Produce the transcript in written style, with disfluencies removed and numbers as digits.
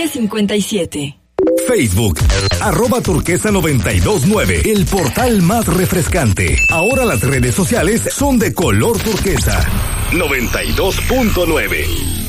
2057. Facebook, @turquesa929, el portal más refrescante. Ahora las redes sociales son de color turquesa. 92.9.